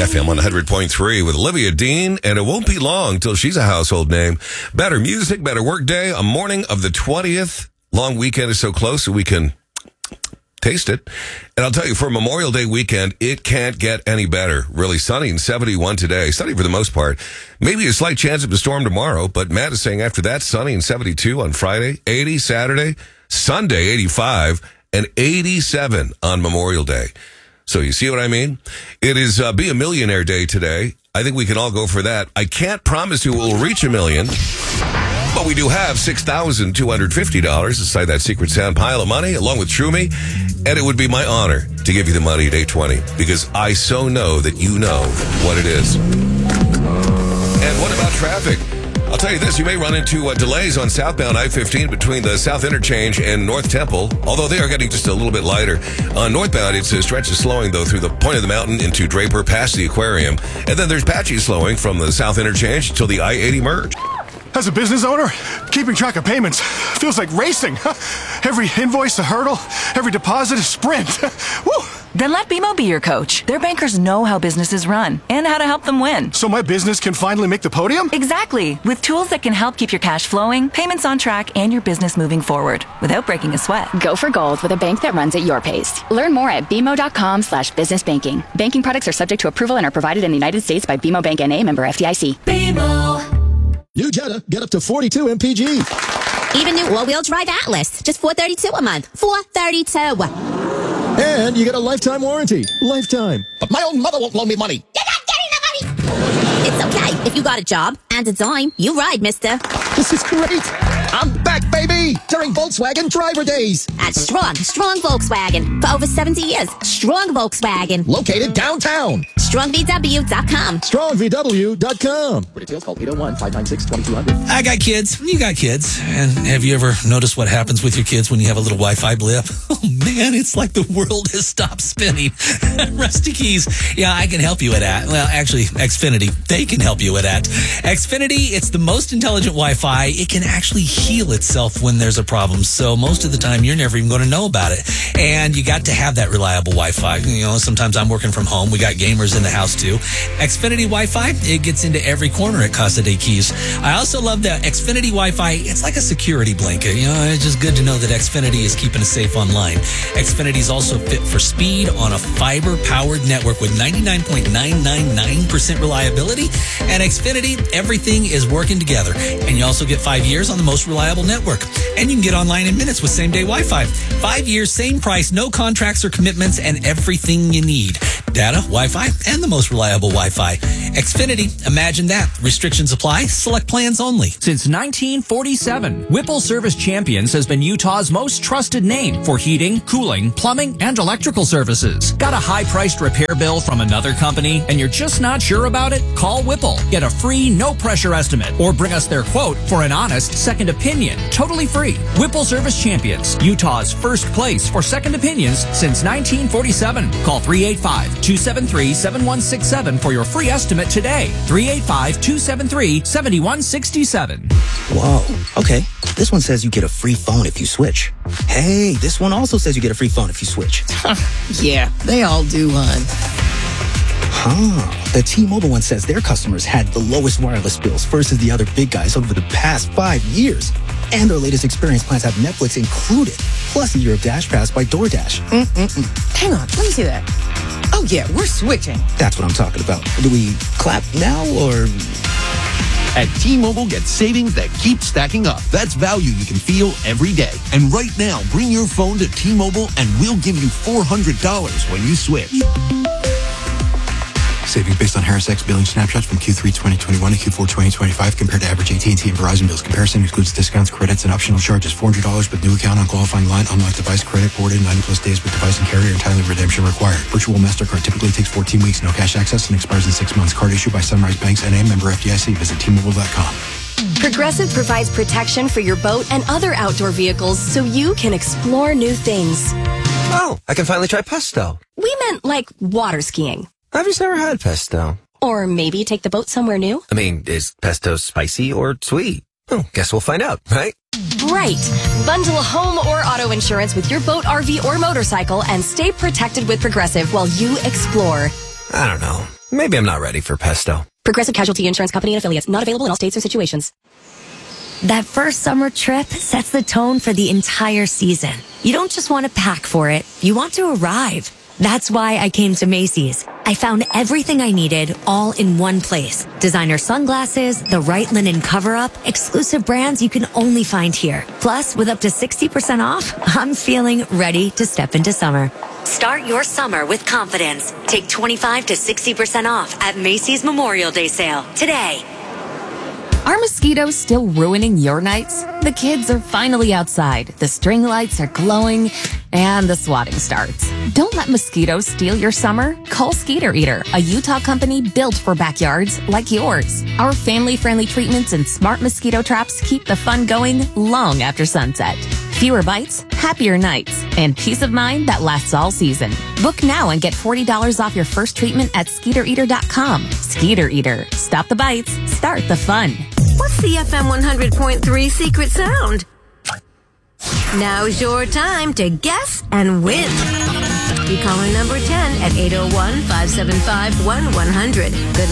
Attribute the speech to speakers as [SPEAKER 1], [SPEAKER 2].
[SPEAKER 1] FM 100.3 with Olivia Dean, and it won't be long till she's a household name. Better music, better work day, a morning of the 20th. Long weekend is so close that we can taste it. And I'll tell you, for Memorial Day weekend, it can't get any better. Really sunny and 71 today. Sunny for the most part. Maybe a slight chance of a storm tomorrow, but Matt is saying after that, sunny and 72 on Friday, 80 Saturday, Sunday, 85, and 87 on Memorial Day. So you see what I mean? It is Be a Millionaire Day today. I think we can all go for that. I can't promise you we'll reach $1 million, but we do have $6,250 inside that secret sound pile of money, along with Trumi. And it would be my honor to give you the money at 8:20, because I so know that you know what it is. And what about traffic? I'll tell you this, you may run into delays on southbound I-15 between the South Interchange and North Temple, although they are getting just a little bit lighter. On northbound, it's a stretch of slowing, though, through the point of the mountain into Draper past the aquarium. And then there's patchy slowing from the South Interchange until the I-80 merge.
[SPEAKER 2] As a business owner, keeping track of payments feels like racing. Every invoice a hurdle, every deposit a sprint. Woo!
[SPEAKER 3] Then let BMO be your coach. Their bankers know how businesses run and how to help them win.
[SPEAKER 2] So my business can finally make the podium?
[SPEAKER 3] Exactly. With tools that can help keep your cash flowing, payments on track, and your business moving forward without breaking a sweat.
[SPEAKER 4] Go for gold with a bank that runs at your pace. Learn more at BMO.com/business banking. Banking products are subject to approval and are provided in the United States by BMO Bank N.A., member FDIC.
[SPEAKER 5] BMO.
[SPEAKER 6] New Jetta, get up to 42 MPG.
[SPEAKER 5] Even new all-wheel drive Atlas, just $432 a month. $432.
[SPEAKER 6] And you get a lifetime warranty. Lifetime.
[SPEAKER 7] But my own mother won't loan me money.
[SPEAKER 5] You're not getting the money. It's okay. If you got a job and a dime, you ride, mister.
[SPEAKER 6] This is great.
[SPEAKER 7] I'm back, baby, during Volkswagen Driver Days.
[SPEAKER 5] At Strong Volkswagen. For over 70 years, Strong Volkswagen.
[SPEAKER 7] Located downtown.
[SPEAKER 5] StrongVW.com.
[SPEAKER 6] StrongVW.com.
[SPEAKER 7] For details, call 801-596-2200.
[SPEAKER 8] I got kids. You got kids. And have you ever noticed what happens with your kids when you have a little Wi-Fi blip? Oh, man, it's like the world has stopped spinning. Rusty Keys. Yeah, I can help you with that. Well, actually, Xfinity. They can help you with that. Xfinity, it's the most intelligent Wi-Fi. It can actually heal itself when there's a problem. So most of the time, you're never even going to know about it. And you got to have that reliable Wi-Fi. You know, sometimes I'm working from home. We got gamers in the house, too. Xfinity Wi-Fi, it gets into every corner at Casa de Keys. I also love that Xfinity Wi-Fi. It's like a security blanket. You know, it's just good to know that Xfinity is keeping us safe online. Xfinity is also fit for speed on a fiber-powered network with 99.999% reliability. And Xfinity, everything is working together. And you also get 5 years on the most reliable network. And you can get online in minutes with same-day Wi-Fi. 5 years, same price, no contracts or commitments, and everything you need. Data, Wi-Fi, and the most reliable Wi-Fi. Xfinity, imagine that. Restrictions apply. Select plans only.
[SPEAKER 9] Since 1947, Whipple Service Champions has been Utah's most trusted name for heating, cooling, plumbing, and electrical services. Got a high-priced repair bill from another company and you're just not sure about it? Call Whipple. Get a free, no-pressure estimate or bring us their quote for an honest second opinion. Totally free. Whipple Service Champions, Utah's first place for second opinions since 1947. Call 385-273-7167 for your free estimate today. 385-273-7167.
[SPEAKER 10] Whoa, okay. This one says you get a free phone if you switch. Hey, this one also says you get a free phone if you switch.
[SPEAKER 11] Yeah, they all do, hon.
[SPEAKER 10] The T-Mobile one says their customers had the lowest wireless bills versus the other big guys over the past 5 years. And their latest experience plans have Netflix included, plus a year of Dash Pass by DoorDash.
[SPEAKER 11] Hang on, let me see that. Oh, yeah, we're switching.
[SPEAKER 10] That's what I'm talking about. Do we clap now, or...
[SPEAKER 12] At T-Mobile, get savings that keep stacking up. That's value you can feel every day. And right now, bring your phone to T-Mobile and we'll give you $400 when you switch.
[SPEAKER 13] Savings based on Harris X billing snapshots from Q3 2021 to Q4 2025 compared to average AT&T and Verizon bills. Comparison excludes discounts, credits, and optional charges. $400 with new account on qualifying line. Unlocked device credit ported 90-plus days with device and carrier and timely redemption required. Virtual MasterCard typically takes 14 weeks. No cash access and expires in 6 months. Card issued by Sunrise Banks N.A. member FDIC. Visit T-Mobile.com.
[SPEAKER 14] Progressive provides protection for your boat and other outdoor vehicles so you can explore new things.
[SPEAKER 15] Oh, I can finally try pesto.
[SPEAKER 14] We meant like water skiing.
[SPEAKER 15] I've just never had pesto.
[SPEAKER 14] Or maybe take the boat somewhere new.
[SPEAKER 15] I mean, is pesto spicy or sweet? Oh, guess we'll find out, right?
[SPEAKER 14] Right. Bundle home or auto insurance with your boat, RV, or motorcycle and stay protected with Progressive while you explore.
[SPEAKER 15] I don't know. Maybe I'm not ready for pesto.
[SPEAKER 14] Progressive Casualty Insurance Company and Affiliates. Not available in all states or situations.
[SPEAKER 16] That first summer trip sets the tone for the entire season. You don't just want to pack for it, you want to arrive. That's why I came to Macy's. I found everything I needed all in one place. Designer sunglasses, the right linen cover-up, exclusive brands you can only find here. Plus, with up to 60% off, I'm feeling ready to step into summer. Start your summer with confidence. Take 25 to 60% off at Macy's Memorial Day sale today.
[SPEAKER 17] Are mosquitoes still ruining your nights? The kids are finally outside, the string lights are glowing, and the swatting starts. Don't let mosquitoes steal your summer. Call Skeeter Eater, a Utah company built for backyards like yours. Our family-friendly treatments and smart mosquito traps keep the fun going long after sunset. Fewer bites, happier nights, and peace of mind that lasts all season. Book now and get $40 off your first treatment at SkeeterEater.com. Skeeter Eater. Stop the bites. Start the fun.
[SPEAKER 18] What's the FM 100.3 secret sound? Now's your time to guess and win. Be caller number 10 at 801-575-1100. Good luck.